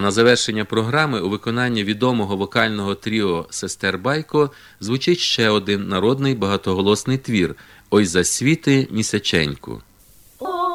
на завершення програми у виконанні відомого вокального тріо «Сестер Байко» звучить ще один народний багатоголосний твір «Ой засвіти місяченьку».